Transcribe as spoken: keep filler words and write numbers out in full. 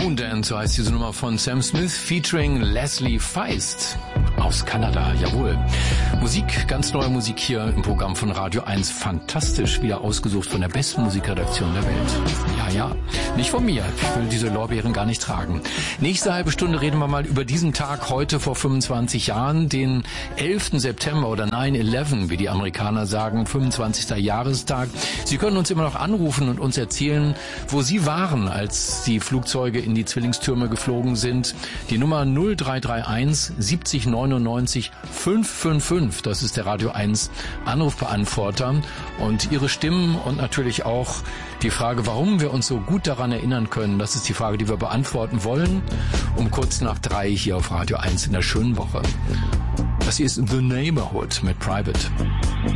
Moondance, so heißt diese Nummer von Sam Smith featuring Leslie Feist aus Kanada, jawohl. Musik, ganz neue Musik hier im Programm von Radio eins. Fantastisch, wieder ausgesucht von der besten Musikredaktion der Welt. Ja, ja, nicht von mir. Ich will diese Lorbeeren gar nicht tragen. Nächste halbe Stunde reden wir mal über diesen Tag heute vor fünfundzwanzig Jahren, den elften September oder nine eleven, wie die Amerikaner sagen, fünfundzwanzigster Jahrestag. Sie können uns immer noch anrufen und uns erzählen, wo Sie waren, als die Flugzeuge in die Zwillingstürme geflogen sind. Die Nummer null drei drei eins siebzig neunundneunzig fünf fünf fünf, das ist der Radio eins Anrufbeantworter. Und Ihre Stimmen und natürlich auch die Frage, warum wir uns so gut daran erinnern können, das ist die Frage, die wir beantworten wollen, um kurz nach drei hier auf Radio eins in der schönen Woche. Das hier ist The Neighborhood mit Private.